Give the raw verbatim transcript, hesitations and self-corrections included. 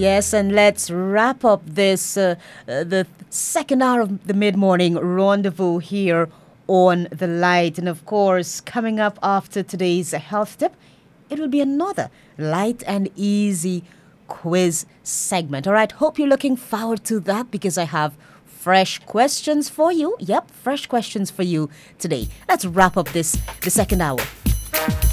Yes, and let's wrap up this, uh, uh, the second hour of the mid-morning rendezvous here on The Light. And of course, coming up after today's health tip, it will be another light and easy quiz segment. All right, hope you're looking forward to that because I have fresh questions for you. Yep, fresh questions for you today. Let's wrap up this, the second hour.